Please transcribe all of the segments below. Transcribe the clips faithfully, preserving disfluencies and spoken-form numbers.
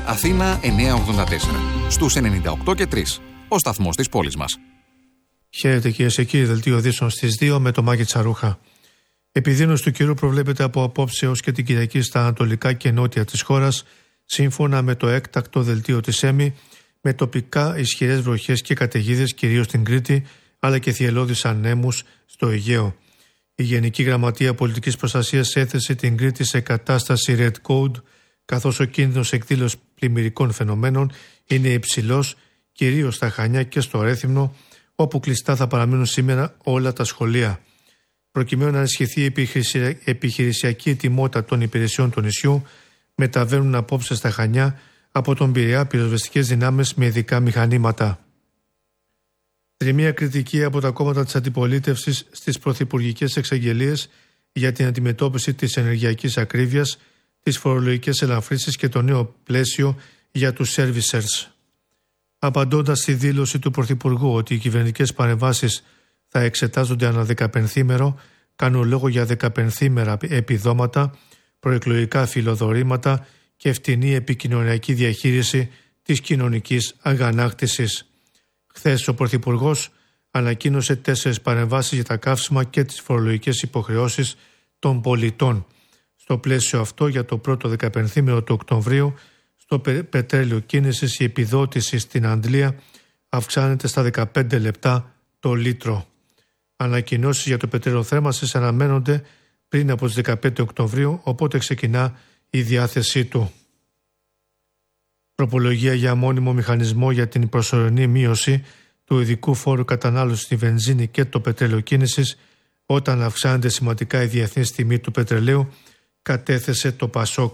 Αθήνα εννιακόσια ογδόντα τέσσερα. Στους ενενήντα οκτώ και τρία. Ο σταθμός της πόλης μας. Χαίρετε κυρίες και κύριοι, δελτίο ειδήσεων στις δύο με το Μάκη Τσαρούχα. Επιδείνωση του καιρού προβλέπεται από απόψε έως και την Κυριακή στα ανατολικά και νότια της χώρας, σύμφωνα με το έκτακτο δελτίο της ΕΜΗ, με τοπικά ισχυρές βροχές και καταιγίδες κυρίως στην Κρήτη, αλλά και θυελλώδεις ανέμους στο Αιγαίο. Η Γενική Γραμματεία Πολιτικής Προστασίας έθεσε την Κρήτη σε κατάσταση Red Code, καθώς ο κίνδυνος εκδήλωσης πλημμυρικών φαινομένων είναι υψηλός, κυρίως στα Χανιά και στο Ρέθυμνο, όπου κλειστά θα παραμείνουν σήμερα όλα τα σχολεία. Προκειμένου να ενισχυθεί η επιχειρησιακή ετοιμότητα των υπηρεσιών του νησιού, μεταβαίνουν απόψε στα Χανιά από τον Πειραιά πυροσβεστικές δυνάμεις με ειδικά μηχανήματα. Τριμία κριτική από τα κόμματα της αντιπολίτευσης στις πρωθυπουργικές εξαγγελίες για την αντιμετώπιση της ενεργειακής ακρίβειας, τις φορολογικές ελαφρύνσεις και το νέο πλαίσιο για τους servicers. Απαντώντας στη δήλωση του Πρωθυπουργού ότι οι κυβερνητικές παρεμβάσεις θα εξετάζονται ανά δεκαπενθήμερο, κάνουν λόγο για δεκαπενθήμερα επιδόματα, προεκλογικά φιλοδορήματα και φτηνή επικοινωνιακή διαχείριση της κοινωνικής αγανάκτησης. Χθες ο Πρωθυπουργός ανακοίνωσε τέσσερις παρεμβάσεις για τα καύσιμα και τις φορολογικές υποχρεώσεις των πολιτών. Στο πλαίσιο αυτό, για το πρώτο δεκαπενθήμερο του Οκτωβρίου, στο πετρέλαιο κίνησης η επιδότηση στην Αντλία αυξάνεται στα δεκαπέντε λεπτά το λίτρο. Ανακοινώσεις για το πετρέλαιο θέρμανσης αναμένονται πριν από τις δεκαπέντε Οκτωβρίου, οπότε ξεκινά η διάθεσή του. Τροπολογία για μόνιμο μηχανισμό για την προσωρινή μείωση του ειδικού φόρου κατανάλωσης στη βενζίνη και το πετρέλαιο κίνησης όταν αυξάνεται σημαντικά η διεθνής τιμή του πετρελαίου, κατέθεσε το Πασόκ.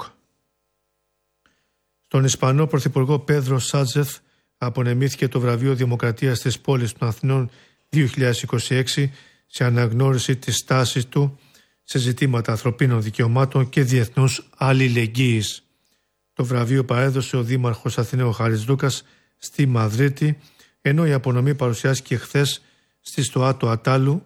Στον Ισπανό Πρωθυπουργό Πέδρο Σάντζεθ απονεμήθηκε το βραβείο Δημοκρατίας της πόλης των Αθηνών δύο χιλιάδες είκοσι έξι σε αναγνώριση της στάσης του σε ζητήματα ανθρωπίνων δικαιωμάτων και διεθνούς αλληλεγγύης. Το βραβείο παρέδωσε ο Δήμαρχος Αθηναίου Χάρης Δούκας στη Μαδρίτη, ενώ η απονομή παρουσιάστηκε χθες στη Στοά του Ατάλου